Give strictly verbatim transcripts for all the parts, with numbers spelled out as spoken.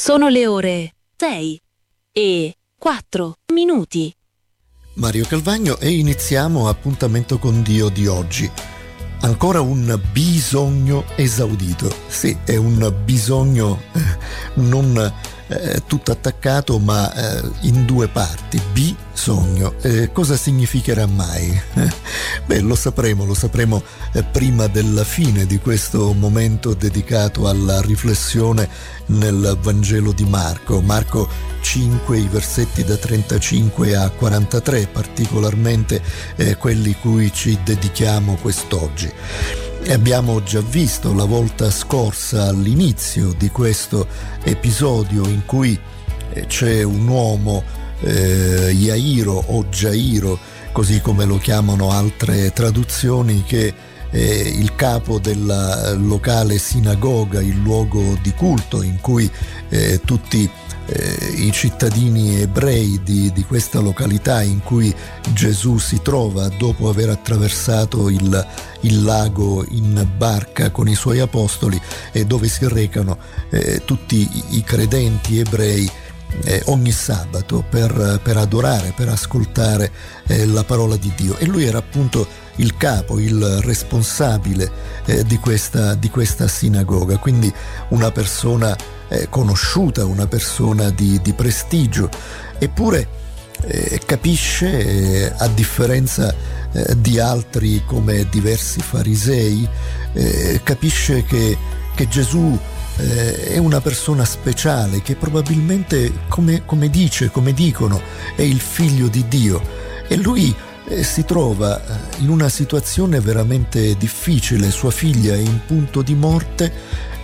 Sono le ore sei e quattro minuti. Mario Calvagno e iniziamo Appuntamento con Dio di oggi. Ancora un bisogno esaudito. Sì, è un bisogno eh, non eh, tutto attaccato, ma eh, in due parti. Bisogno. Eh, cosa significherà mai? Eh, beh, lo sapremo, lo sapremo eh, prima della fine di questo momento dedicato alla riflessione nel Vangelo di Marco. Marco cinque, i versetti da trentacinque a quarantatré, particolarmente eh, quelli cui ci dedichiamo quest'oggi. Abbiamo già visto la volta scorsa, all'inizio di questo episodio, in cui eh, c'è un uomo, eh, Jairo o Gairo, così come lo chiamano altre traduzioni, che è il capo della locale sinagoga, il luogo di culto in cui eh, tutti eh, i cittadini ebrei di, di questa località in cui Gesù si trova dopo aver attraversato il, il lago in barca con i suoi apostoli, e dove si recano eh, tutti i, i credenti ebrei Eh, ogni sabato per, per adorare, per ascoltare eh, la parola di Dio. E lui era appunto il capo, il responsabile eh, di, questa, di questa sinagoga, quindi una persona eh, conosciuta, una persona di, di prestigio. Eppure eh, capisce, eh, a differenza eh, di altri come diversi farisei, eh, capisce che, che Gesù è una persona speciale, che probabilmente, come, come dice, come dicono, è il figlio di Dio. E lui eh, si trova in una situazione veramente difficile. Sua figlia è in punto di morte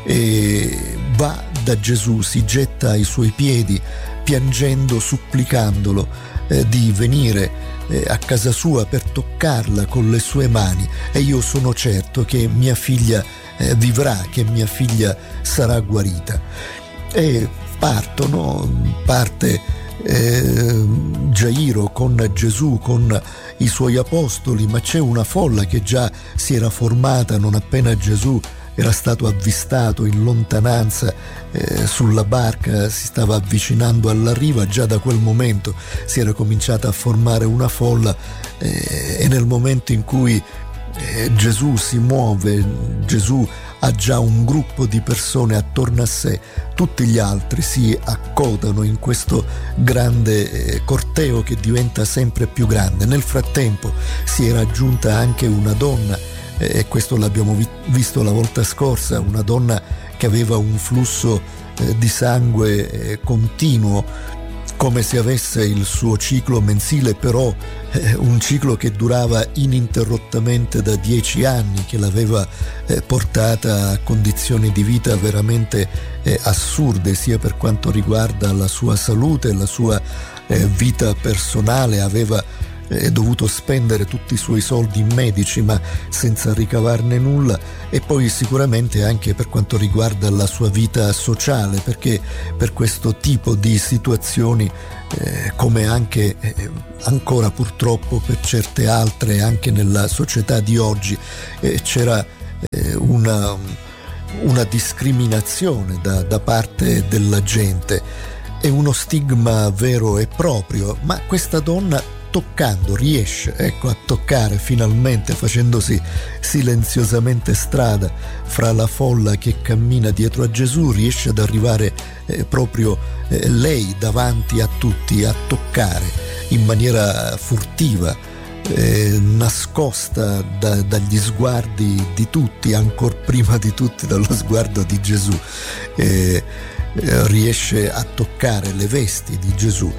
e va da Gesù, si getta ai suoi piedi piangendo, supplicandolo eh, di venire eh, a casa sua per toccarla con le sue mani. E io sono certo che mia figlia Eh, vivrà, che mia figlia sarà guarita. E partono, parte eh, Gairo con Gesù, con i suoi apostoli, ma c'è una folla che già si era formata non appena Gesù era stato avvistato in lontananza eh, sulla barca, si stava avvicinando alla riva. Già da quel momento si era cominciata a formare una folla eh, e nel momento in cui Eh, Gesù si muove, Gesù ha già un gruppo di persone attorno a sé, tutti gli altri si accodano in questo grande eh, corteo che diventa sempre più grande. Nel frattempo si era aggiunta anche una donna, e eh, questo l'abbiamo vi- visto la volta scorsa, una donna che aveva un flusso eh, di sangue eh, continuo, come se avesse il suo ciclo mensile, però eh, un ciclo che durava ininterrottamente da dieci anni, che l'aveva eh, portata a condizioni di vita veramente eh, assurde, sia per quanto riguarda la sua salute, la sua eh, vita personale. Aveva eh, dovuto spendere tutti i suoi soldi in medici, ma senza ricavarne nulla, e poi sicuramente anche per quanto riguarda la sua vita sociale, perché per questo tipo di situazioni eh, come anche eh, ancora purtroppo per certe altre anche nella società di oggi eh, c'era eh, una, una discriminazione da, da parte della gente, è uno stigma vero e proprio. Ma questa donna, toccando, riesce ecco a toccare finalmente, facendosi silenziosamente strada fra la folla che cammina dietro a Gesù, riesce ad arrivare eh, proprio eh, lei davanti a tutti, a toccare in maniera furtiva, eh, nascosta da, dagli sguardi di tutti, ancor prima di tutti dallo sguardo di Gesù. Eh, eh, riesce a toccare le vesti di Gesù,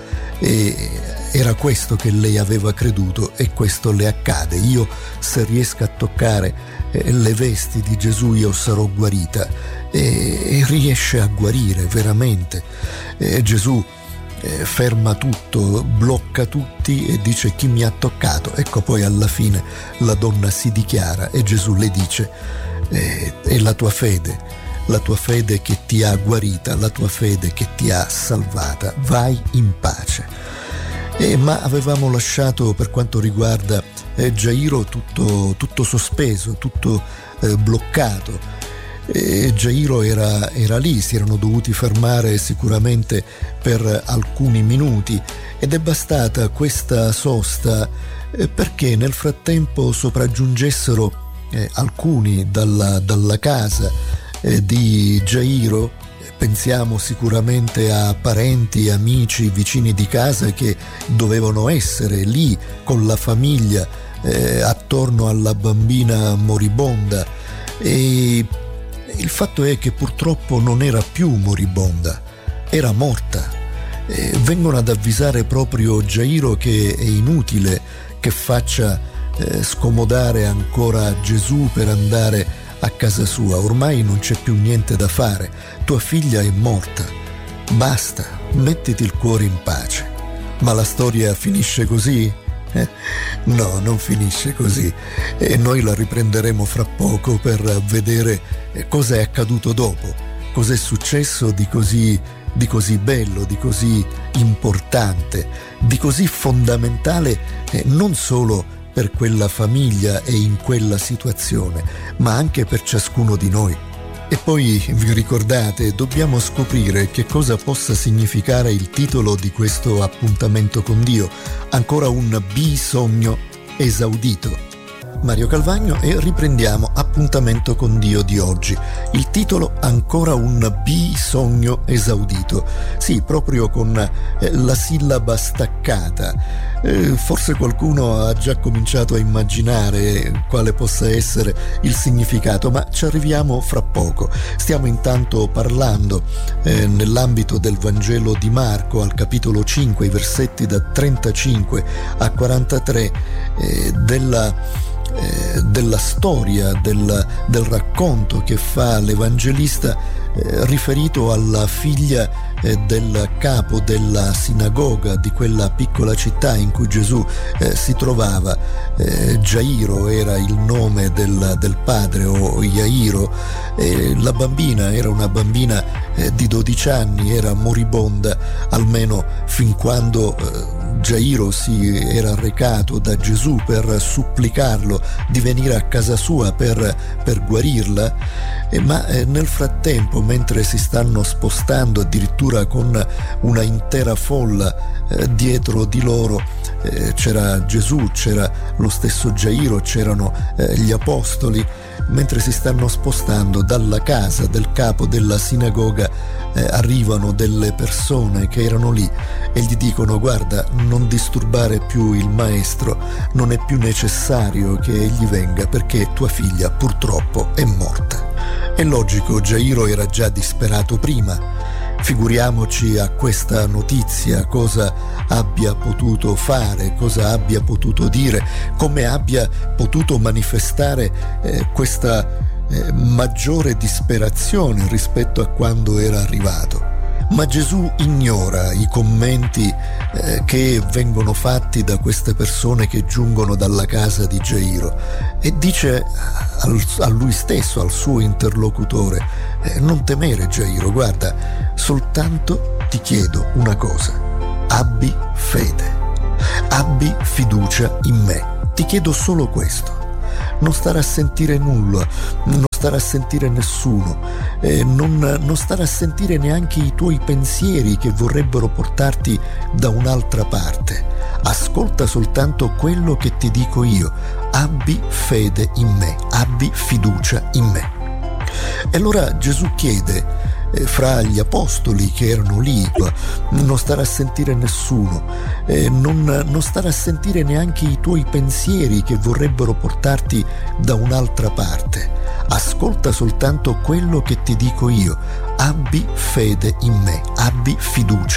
e era questo che lei aveva creduto, e questo le accade. Io, se riesco a toccare eh, le vesti di Gesù, io sarò guarita. E, e riesce a guarire veramente. E Gesù eh, ferma tutto, blocca tutti e dice: chi mi ha toccato? Ecco, poi alla fine la donna si dichiara e Gesù le dice: eh, è la tua fede, la tua fede che ti ha guarita, la tua fede che ti ha salvata, vai in pace. Eh, ma avevamo lasciato, per quanto riguarda eh, Gairo, tutto, tutto sospeso, tutto eh, bloccato. E Gairo era, era lì, si erano dovuti fermare sicuramente per alcuni minuti ed è bastata questa sosta perché nel frattempo sopraggiungessero eh, alcuni dalla, dalla casa eh, di Gairo. Pensiamo sicuramente a parenti, amici, vicini di casa che dovevano essere lì con la famiglia eh, attorno alla bambina moribonda, e il fatto è che purtroppo non era più moribonda, era morta. E vengono ad avvisare proprio Gairo che è inutile che faccia eh, scomodare ancora Gesù per andare a casa sua, ormai non c'è più niente da fare, tua figlia è morta, basta, mettiti il cuore in pace. Ma la storia finisce così? Eh? No, non finisce così, e noi la riprenderemo fra poco per vedere cosa è accaduto dopo, cosa è successo di così, di così bello, di così importante, di così fondamentale, eh, non solo per quella famiglia e in quella situazione, ma anche per ciascuno di noi. E poi, vi ricordate, dobbiamo scoprire che cosa possa significare il titolo di questo appuntamento con Dio, ancora un bisogno esaudito. Mario Calvagno, e riprendiamo Appuntamento con Dio di oggi. Il titolo ancora un bisogno esaudito. Sì, proprio con eh, la sillaba staccata. Eh, forse qualcuno ha già cominciato a immaginare quale possa essere il significato, ma ci arriviamo fra poco. Stiamo intanto parlando eh, nell'ambito del Vangelo di Marco, al capitolo cinque, i versetti da trentacinque a quarantatré, eh, della Eh, della storia, del, del racconto che fa l'Evangelista eh, riferito alla figlia eh, del capo della sinagoga di quella piccola città in cui Gesù eh, si trovava. eh, Gairo era il nome del, del padre, o Jairo. eh, la bambina era una bambina eh, di dodici anni, era moribonda, almeno fin quando eh, Gairo si era recato da Gesù per supplicarlo di venire a casa sua per, per guarirla, eh, ma eh, nel frattempo, mentre si stanno spostando addirittura con una intera folla eh, dietro di loro, eh, c'era Gesù, c'era lo stesso Gairo, c'erano eh, gli apostoli. Mentre si stanno spostando dalla casa del capo della sinagoga, eh, arrivano delle persone che erano lì e gli dicono: guarda, non disturbare più il maestro, non è più necessario che egli venga perché tua figlia purtroppo è morta. È logico, Gairo era già disperato prima. Figuriamoci a questa notizia cosa abbia potuto fare, cosa abbia potuto dire, come abbia potuto manifestare eh, questa eh, maggiore disperazione rispetto a quando era arrivato. Ma Gesù ignora i commenti eh, che vengono fatti da queste persone che giungono dalla casa di Gairo e dice al, a lui stesso, al suo interlocutore: eh, non temere, Gairo, guarda, soltanto ti chiedo una cosa: abbi fede, abbi fiducia in me, ti chiedo solo questo. Non stare a sentire nulla, non stare a sentire nessuno, eh, non, non stare a sentire neanche i tuoi pensieri che vorrebbero portarti da un'altra parte. Ascolta soltanto quello che ti dico io: abbi fede in me, abbi fiducia in me. E allora Gesù chiede eh, fra gli apostoli che erano lì: non stare a sentire nessuno, eh, non, non stare a sentire neanche i tuoi pensieri che vorrebbero portarti da un'altra parte. Ascolta soltanto quello che ti dico io: abbi fede in me, abbi fiducia